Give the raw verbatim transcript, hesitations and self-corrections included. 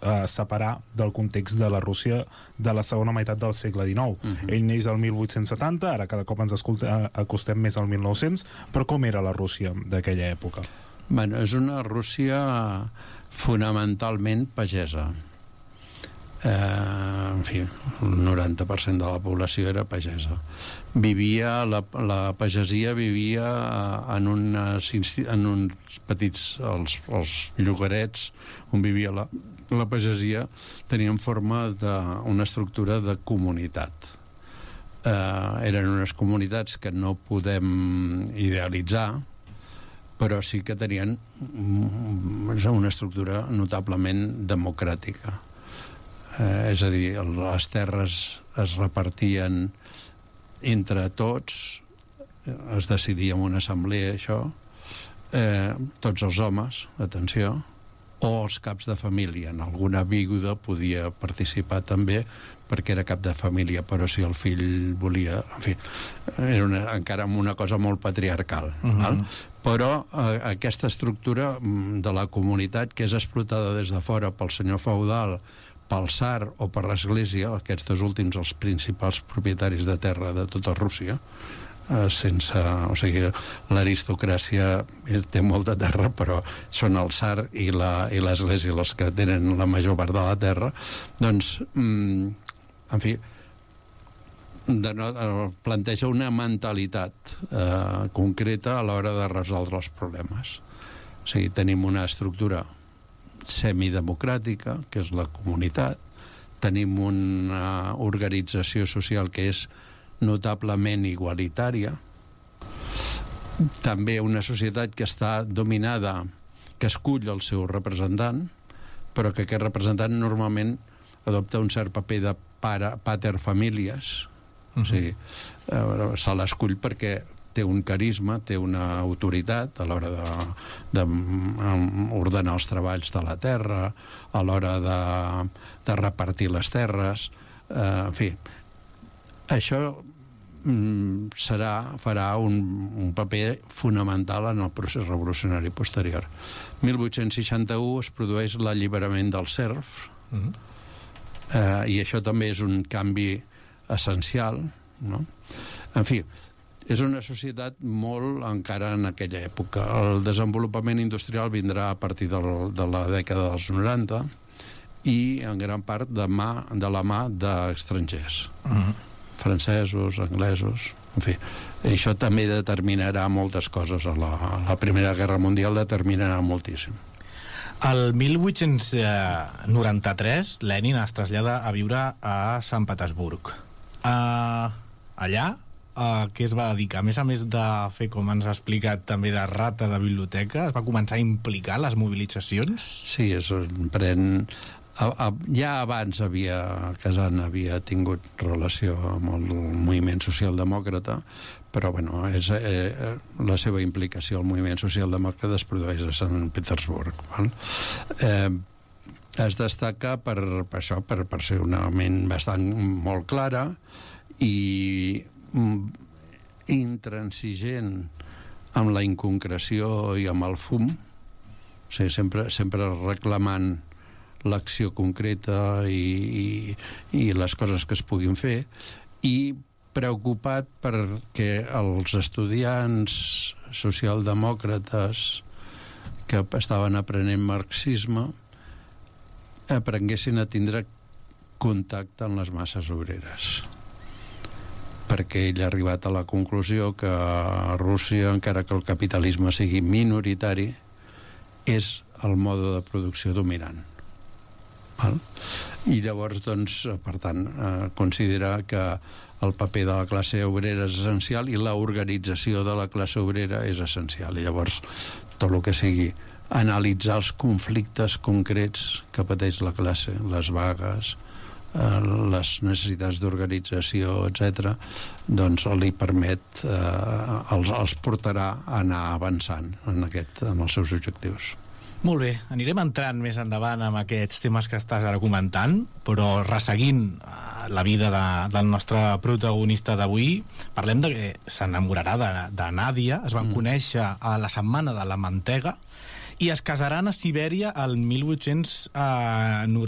eh, separar del context de la Rússia de la segona meitat del segle dinou. Uh-huh. Ell neix el mil vuit-cents setanta, ara cada cop ens escolta, acostem més al mil nou-cents, però com era la Rússia d'aquella època? Bueno, és una Rússia fonamentalment pagesa. Eh, en fi, el noranta per cent de la població era pagesa. Vivia, la, la pagesia vivia en, unes, en uns petits, els, els llogarets on vivia la, la pagesia, tenien forma d'una estructura de comunitat. Eh, eren unes comunitats que no podem idealitzar, però sí que tenien una estructura notablement democràtica. Eh, és a dir, les terres es repartien entre tots, es decidia en una assemblea això, eh, tots els homes, atenció, o els caps de família. En alguna vídua podia participar també perquè era cap de família, però si el fill volia... En fi, era una, encara una cosa molt patriarcal. Uh-huh. Val? Però eh, aquesta estructura de la comunitat que és explotada des de fora pel senyor feudal, pel tsar o per l'església, aquests dos últims els principals propietaris de terra de tota Rússia, eh, sense... O sigui, l'aristocràcia té molta terra, però són el tsar i la, i l'església els que tenen la major part de la terra. Doncs, mm, en fi, de no, planteja una mentalitat eh, concreta a l'hora de resoldre els problemes. O sigui, tenim una estructura semidemocràtica, que és la comunitat, tenim una organització social que és notablement igualitària, també una societat que està dominada, que escull el seu representant, però que aquest representant normalment adopta un cert paper de pare, pater familias, uh-huh. O sigui, eh, se l'escull perquè té un carisma, té una autoritat a l'hora de, de ordenar els treballs de la terra, a l'hora de, de repartir les terres, eh, en fi, això mm, serà, farà un, un paper fonamental en el procés revolucionari posterior. mil vuit-cents seixanta-u es produeix l'alliberament del serf, uh-huh. eh, i això també és un canvi essencial, no? En fi, és una societat molt encara en aquella època. El desenvolupament industrial vindrà a partir de, de la dècada dels noranta i en gran part de, mà, de la mà d'estrangers, uh-huh. francesos, anglesos, en fi. I això també determinarà moltes coses. A la, a la Primera Guerra Mundial determinarà moltíssim. El mil vuit-cents noranta-tres Lenin es trasllada a viure a Sant Petersburg. Uh, allà Uh, que es va dedicar, a més a més de fer, com ens ha explicat, també de rata de biblioteca, es va començar a implicar les mobilitzacions? Sí, es pren... A, a, ja abans havia, Kazan havia tingut relació amb el moviment socialdemòcrata, però bueno, és, eh, la seva implicació al moviment socialdemòcrata es produeix a Sant Petersburg. Val? Eh, es destaca per, per això, per, per ser una ment bastant molt clara i intransigent amb la inconcreció i amb el fum, o sigui, sempre, sempre reclamant l'acció concreta i, i, i les coses que es puguin fer, i preocupat perquè els estudiants socialdemòcrates que estaven aprenent marxisme aprenguessin a tindre contacte amb les masses obreres, perquè ell ha arribat a la conclusió que a Rússia, encara que el capitalisme sigui minoritari, és el mode de producció dominant. Val? I llavors, doncs, per tant, eh, considera que el paper de la classe obrera és essencial i l'organització de la classe obrera és essencial. I llavors, tot el que sigui analitzar els conflictes concrets que pateix la classe, les vagues, les necessitats d'organització, etcètera, doncs li permet, eh, els, els portarà a anar avançant en, aquest, en els seus objectius. Molt bé, anirem entrant més endavant amb aquests temes que estàs ara comentant, però resseguint la vida de, del nostre protagonista d'avui, parlem de que s'enamorarà de, de Nàdia, es van mm. conèixer a la Setmana de la Mantega i es casaran a Sibèria el mil vuit-cents noranta.